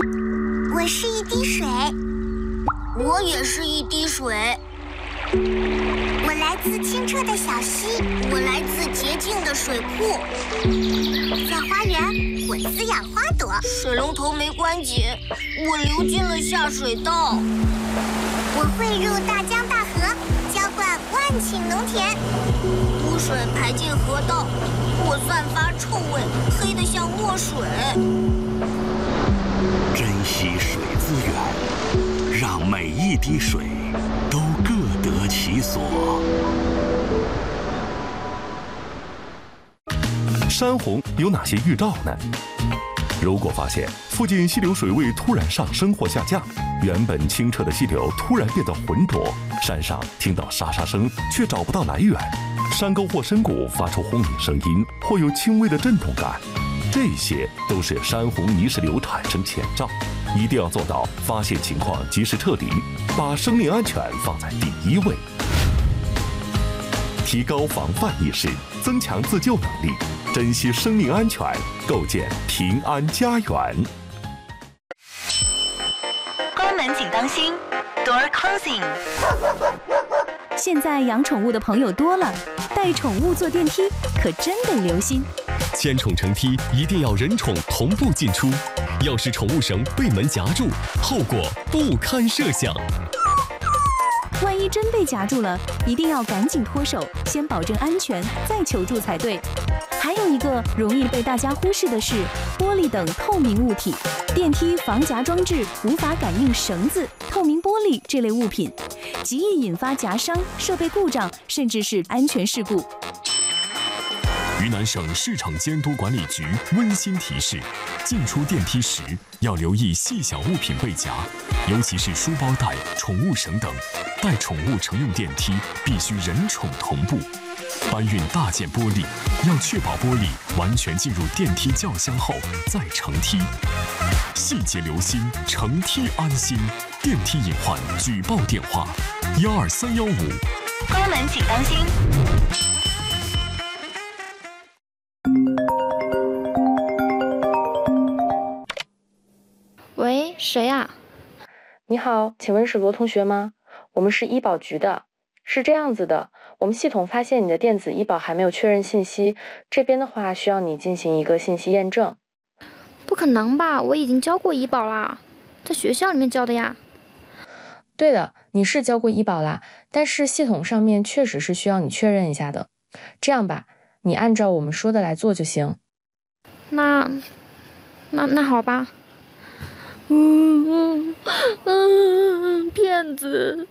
我是一滴水。 我也是一滴水。 我来自清澈的小溪。 我来自洁净的水库。 在花园，我滋养花朵。 水龙头没关紧，我流进了下水道。 我汇入大江大河，浇灌万顷农田。 污水排进河道，我散发臭味，黑得像墨水。 珍惜水资源，让每一滴水都各得其所。 山洪有哪些预兆呢？如果发现附近溪流水位突然上升或下降，原本清澈的溪流突然变得浑浊，山上听到沙沙声却找不到来源，山沟或深谷发出轰鸣声音，或有轻微的震动感，这些都是山洪泥石流产生前兆。一定要做到发现情况及时撤离，把生命安全放在第一位，提高防范意识，增强自救能力，珍惜生命安全，构建平安家园。 关门请当心 ，Door closing。 现在养宠物的朋友多了，带宠物坐电梯可真得留心。 牵宠乘梯一定要人宠同步进出，要是宠物绳被门夹住，后果不堪设想。 万一真被夹住了，一定要赶紧脱手，先保证安全，再求助才对。还有一个容易被大家忽视的是玻璃等透明物体，电梯防夹装置无法感应绳子、透明玻璃这类物品，极易引发夹伤、设备故障，甚至是安全事故。 云南省市场监督管理局温馨提示：进出电梯时要留意细小物品被夹，尤其是书包带、宠物绳等。带宠物乘用电梯必须人宠同步。搬运大件玻璃要确保玻璃完全进入电梯轿厢后再乘梯。细节留心，乘梯安心。电梯隐患举报电话：12315。 关门请当心。 喂，谁呀？ 你好，请问是罗同学吗？我们是医保局的。是这样子的，我们系统发现你的电子医保还没有确认信息，这边的话需要你进行一个信息验证。 不可能吧，我已经交过医保啦，在学校里面交的呀。 对的，你是交过医保啦，但是系统上面确实是需要你确认一下的。这样吧，你按照我们说的来做就行。 那好吧。骗子。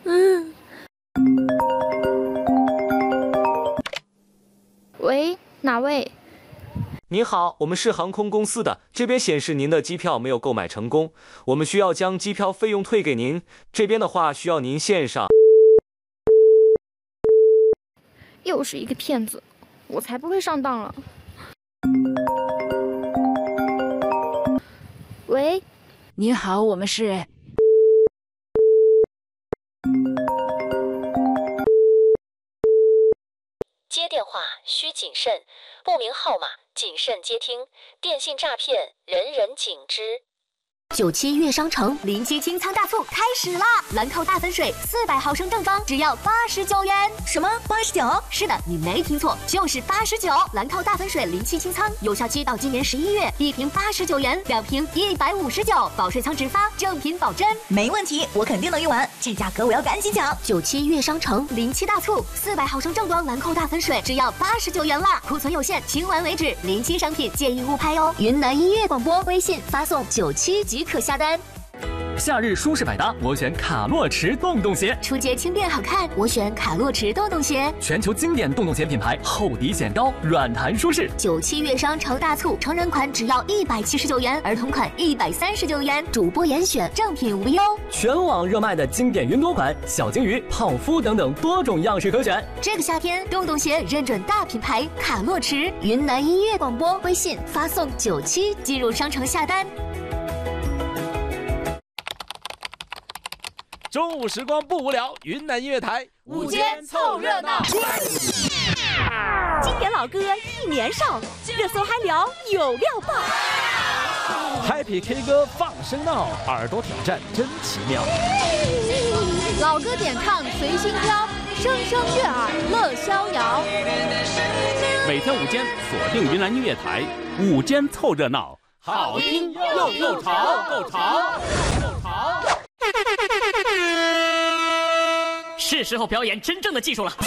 喂，哪位？ 您好，我们是航空公司的，这边显示您的机票没有购买成功，我们需要将机票费用退给您，这边的话需要您线上。 又是一个骗子，我才不会上当了。喂， 你好，我们是。 接电话需谨慎，不明号码谨慎接听，电信诈骗人人警之。 97悦商城临期清仓大促开始啦！兰蔻大粉水400毫升正装只要89元。什么89？是的，你没听错，就是89。兰蔻大粉水临期清仓，有效期到今年11月，一瓶89元，2瓶159，保税仓直发，正品保真。 没问题，我肯定能用完，这价格我要赶紧抢。 97悦商城临期大促，400毫升正装兰蔻大粉水只要89元啦，库存有限，清完为止，临期商品建议勿拍哦。云南音乐广播微信发送97即可下单。 夏日舒适百搭，我选卡洛驰洞洞鞋； 初阶轻便好看，我选卡洛驰洞洞鞋。 全球经典洞洞鞋品牌，厚底显高，软弹舒适。 97悦商城大促，成人款只要179元，儿童款139元，主播严选，正品无忧。 全网热卖的经典云朵款，小金鱼、胖夫等等多种样式可选。 这个夏天，洞洞鞋认准大品牌卡洛驰。云南音乐广播微信发送97进入商城下单。 中午时光不无聊，云南音乐台午间凑热闹。 经典老歌一年少，热搜嗨聊有料爆。 Happy K 歌放声闹，耳朵挑战真奇妙。 老歌点唱随心飘，声声悦耳乐逍遥。 每天午间锁定云南音乐台，午间凑热闹， 好听又潮，够潮。 是时候表演真正的技术了。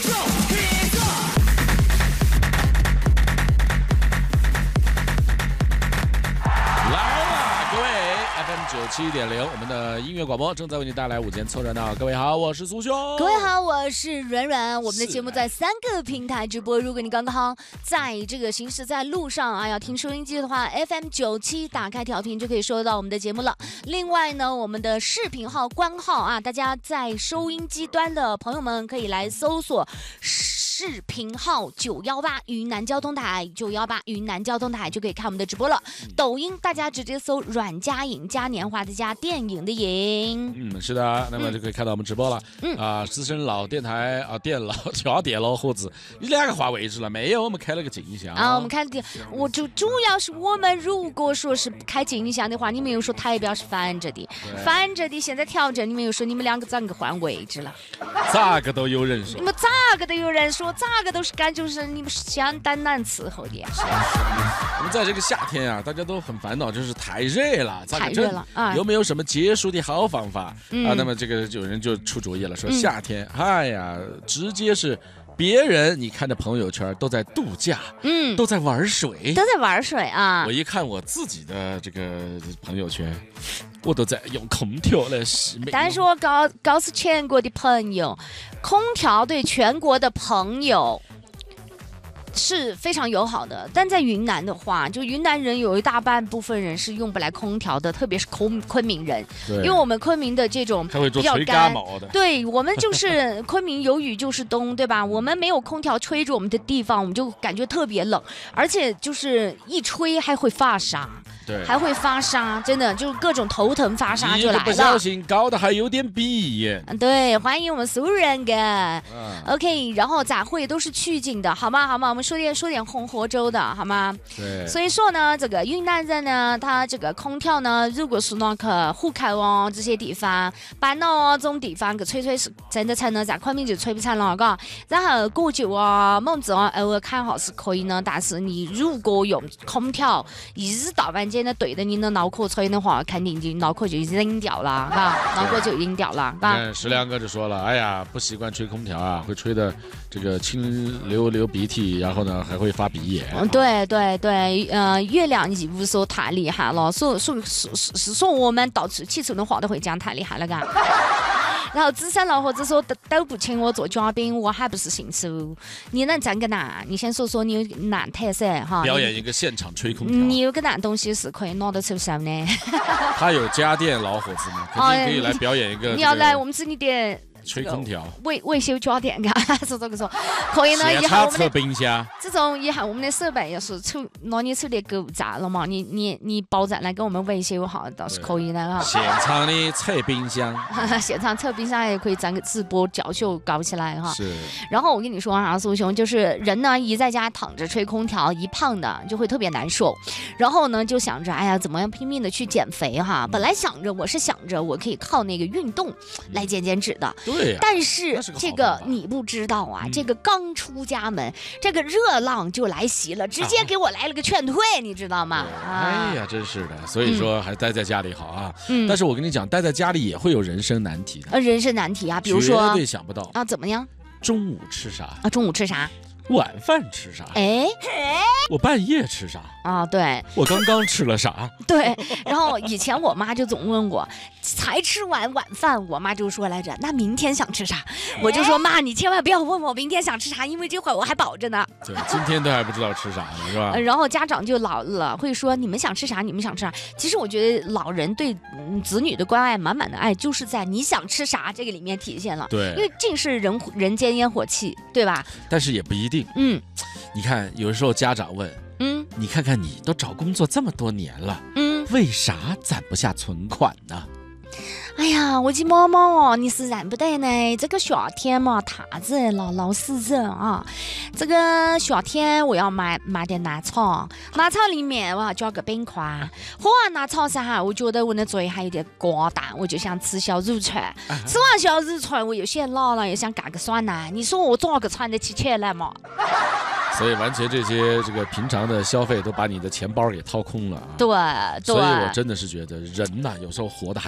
FM97.0，我们的音乐广播正在为你带来午间凑热闹。各位好，我是苏兄。 各位好，我是软软。我们的节目在3个平台直播，如果你刚刚在这个行驶在路上要听收音机的话 ，FM97 打开调频就可以收到我们的节目了。另外呢，我们的视频号官号大家在收音机端的朋友们可以来搜索视频号918云南交通台，918云南交通台就可以看我们的直播了。抖音大家直接搜阮家影，嘉年华的嘉，电影的影。 是的，那么就可以看到我们直播了。资深老电台电老伙子，你2个换位置了没有？我们开了个静音箱我们开我就主要是我们如果说是开静音箱的话，你们又说台表是反着的，现在调整，你们又说你们2个咋个换位置了？ 咋个都有人说， 你们咋个都有人说，咋个都是感觉是你们相当难伺候的。 我们在这个夏天大家都很烦恼，就是太热了， 太热了有没有什么解暑的好方法那么这个有人就出主意了，说夏天直接是别人你看着朋友圈都在度假，都在玩水， 啊。 我一看我自己的这个朋友圈，我都在用空调来洗美。 但是我告诉全国的朋友，空调对全国的朋友是非常友好的，但在云南的话，就云南人有一大半部分人是用不来空调的，特别是昆明人，因为我们昆明的这种比较干，对，我们就是昆明有雨就是冬，对吧？我们没有空调吹着我们的地方，我们就感觉特别冷，而且就是一吹还会发沙。 对， 还会发沙，真的就是各种头疼发沙就来了， 不小心搞得还有点鼻炎。 对，欢迎我们所有人哥。OK， 然后咋会都是取景的，好吗？我们说点红河州的，好吗？ 对。 所以说呢，这个云南人呢，他这个空调呢，如果是那个虎口这些地方、班这种地方，个吹是真的成了，在昆明就吹不成了，嘎。然后果酒猛子偶尔看好是可以呢，但是你如果用空调一日到晚间的对着你的脑壳吹的话，肯定就脑壳就扔掉了，脑壳就扔掉了。 石亮哥就说了，哎呀，不习惯吹空调会吹的这个清流鼻涕，然后呢还会发鼻炎。 对，月亮一无所太厉害了，说我们到处起床的话都会讲太厉害了，嘎。然后资深老伙子说都不请我做嘉宾，我还不是姓苏。你能站个哪？你先说你有哪特色哈？ 表演一个现场吹空调。 你有个哪东西是可以拿得出手呢？ 他有家电老伙子吗？肯定可以来表演一个。 你要来我们这里的吹空调、 维修家电，说这个说可以呢。以后我们的冰箱， 这种以后我们的设备要是拿你手里狗杂了嘛，你保证来给我们维修好，倒是可以的哈。 现场的测冰箱， 现场测冰箱也可以整个直播教学搞起来哈。 是。 然后我跟你说苏兄，就是人呢一在家躺着吹空调，一胖的就会特别难受，然后呢就想着哎呀怎么样拼命的去减肥哈。本来我是想着我可以靠那个运动来减脂的。 对， 但是这个你不知道这个刚出家门，这个热浪就来袭了，直接给我来了个劝退，你知道吗？ 哎呀，真是的，所以说还待在家里好啊。但是我跟你讲，待在家里也会有人生难题的。 人生难题比如说绝对想不到怎么样？ 中午吃啥？ 中午吃啥？ 晚饭吃啥？我半夜吃啥？ 对， 我刚刚吃了啥？ 对，然后以前我妈就总问我，才吃完晚饭，我妈就说来着，那明天想吃啥？我就说妈，你千万不要问我明天想吃啥，因为这会儿我还饱着呢。 对，今天都还不知道吃啥呢，是吧？ 然后家长就老了会说你们想吃啥？你们想吃啥？其实我觉得老人对子女的关爱，满满的爱，就是在你想吃啥这个里面体现了。 对， 因为尽是人间烟火气，对吧？ 但是也不一定。你看，有时候家长问，你看看你都找工作这么多年了，为啥攒不下存款呢？ 哎呀，我的妈妈哦，你是认不得呢。这个夏天嘛，太热了，老是热啊。这个夏天我要买点奶茶，奶茶里面我要加个冰块。喝完奶茶噻哈，我觉得我的嘴还有点寡淡，我就想吃小肉串。吃完小肉串，我有些辣了，又想嘎个酸奶。你说我咋个穿得起钱来嘛？ 所以完全这些这个平常的消费都把你的钱包给掏空了啊！ 对， 所以我真的是觉得人呐，有时候活得